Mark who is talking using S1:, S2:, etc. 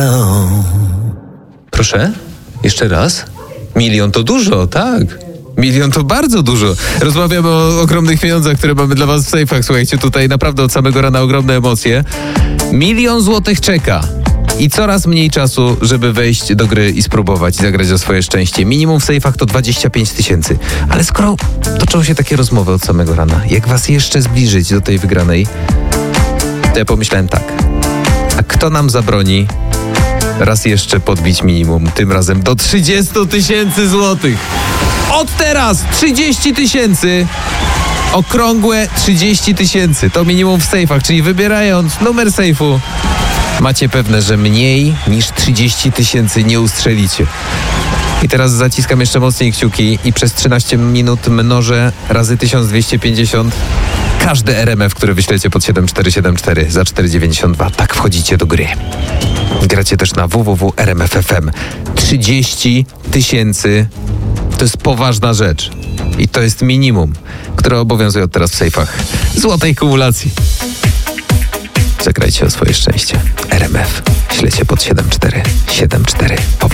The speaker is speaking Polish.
S1: Proszę? Jeszcze raz? 1 000 000 to dużo, tak. 1 000 000 to bardzo dużo. Rozmawiamy o ogromnych pieniądzach, które mamy dla was w sejfach. Słuchajcie, tutaj naprawdę od samego rana ogromne emocje. 1 000 000 złotych czeka. I coraz mniej czasu, żeby wejść do gry i spróbować zagrać o swoje szczęście. Minimum w sejfach to 25 000. Ale skoro toczą się takie rozmowy od samego rana, jak was jeszcze zbliżyć do tej wygranej, to ja pomyślałem tak. A kto nam zabroni raz jeszcze podbić minimum, tym razem do 30 000 złotych? Od teraz 30 000. Okrągłe 30 000. To minimum w sejfach, czyli wybierając numer sejfu, macie pewne, że mniej niż 30 000 nie ustrzelicie. I teraz zaciskam jeszcze mocniej kciuki i przez 13 minut mnożę razy 1250 każde RMF, które wyślecie pod 7474 za 4,92. Tak wchodzicie do gry. Gracie też na www.rmf.fm. 30 000 to jest poważna rzecz. I to jest minimum, które obowiązuje od teraz w sejfach złotej kumulacji. Zagrajcie o swoje szczęście. RMF. Ślecie pod 7474.